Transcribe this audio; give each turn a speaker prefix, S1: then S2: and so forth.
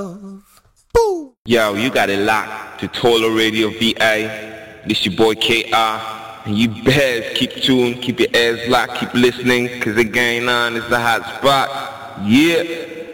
S1: Yo, you got it locked to Tola Radio VA. This your boy KR. And you bears keep tuned, keep your ears locked, keep listening, cause the game on is the hot spot. Yeah.